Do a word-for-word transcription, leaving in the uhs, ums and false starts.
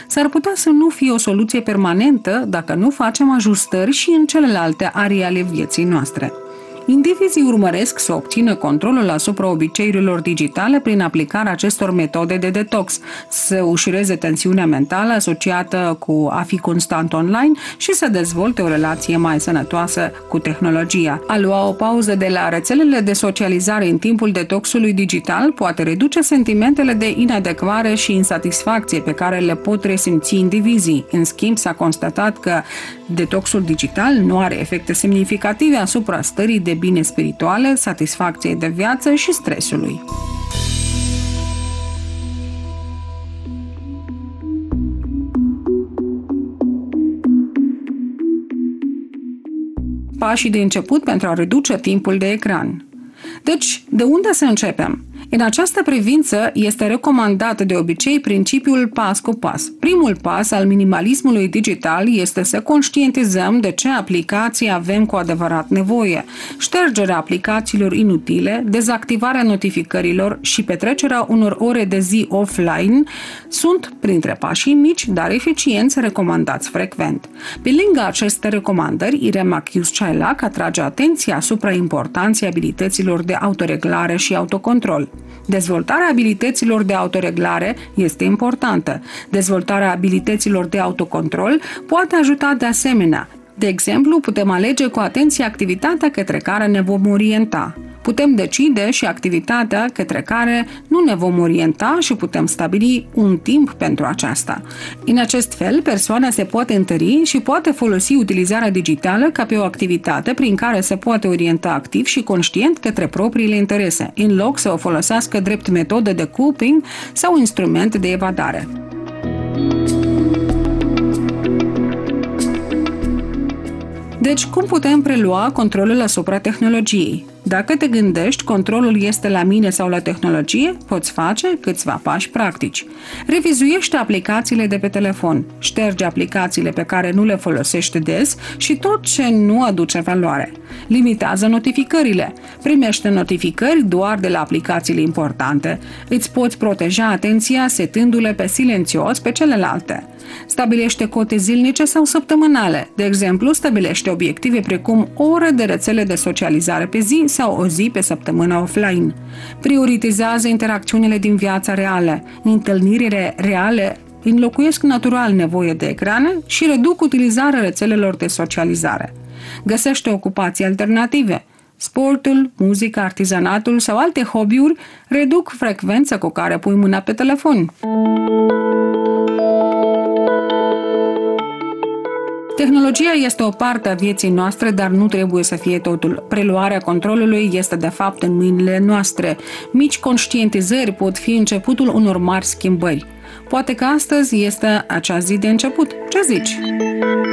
s-ar putea să nu fie o soluție permanentă dacă nu facem ajustări și în celelalte arii ale vieții noastre. Indivizii urmăresc să obțină controlul asupra obiceiurilor digitale prin aplicarea acestor metode de detox, să ușureze tensiunea mentală asociată cu a fi constant online și să dezvolte o relație mai sănătoasă cu tehnologia. A lua o pauză de la rețelele de socializare în timpul detoxului digital poate reduce sentimentele de inadecvare și insatisfacție pe care le pot resimți indivizii. În schimb, s-a constatat că detoxul digital nu are efecte semnificative asupra stării de bine spirituale, satisfacției de viață și stresului. Pașii de început pentru a reduce timpul de ecran. Deci, de unde să începem? În această privință este recomandat de obicei principiul pas cu pas. Primul pas al minimalismului digital este să conștientizăm de ce aplicații avem cu adevărat nevoie. Ștergerea aplicațiilor inutile, dezactivarea notificărilor și petrecerea unor ore de zi offline sunt printre pașii mici, dar eficienți, recomandați frecvent. Pe lângă aceste recomandări, Irem Machius-Cailac atrage atenția asupra importanței abilităților de autoreglare și autocontrol. Dezvoltarea abilităților de autoreglare este importantă. Dezvoltarea abilităților de autocontrol poate ajuta de asemenea. De exemplu, putem alege cu atenție activitatea către care ne vom orienta. Putem decide și activitatea către care nu ne vom orienta și putem stabili un timp pentru aceasta. În acest fel, persoana se poate întări și poate folosi utilizarea digitală ca pe o activitate prin care se poate orienta activ și conștient către propriile interese, în loc să o folosească drept metodă de coping sau instrument de evadare. Deci, cum putem prelua controlul asupra tehnologiei? Dacă te gândești, controlul este la mine sau la tehnologie, poți face câțiva pași practici. Revizuiește aplicațiile de pe telefon, șterge aplicațiile pe care nu le folosești des și tot ce nu aduce valoare. Limitează notificările. Primește notificări doar de la aplicațiile importante. Îți poți proteja atenția setându-le pe silențios pe celelalte. Stabilește cote zilnice sau săptămânale. De exemplu, stabilește obiective precum o oră de rețele de socializare pe zi sau o zi pe săptămână offline. Prioritizează interacțiunile din viața reală. Întâlnirile reale înlocuiesc natural nevoie de ecrane și reduc utilizarea rețelelor de socializare. Găsește ocupații alternative. Sportul, muzica, artizanatul sau alte hobby-uri reduc frecvența cu care pui mâna pe telefon. Tehnologia este o parte a vieții noastre, dar nu trebuie să fie totul. Preluarea controlului este de fapt în mâinile noastre. Mici conștientizări pot fi începutul unor mari schimbări. Poate că astăzi este acea zi de început. Ce zici?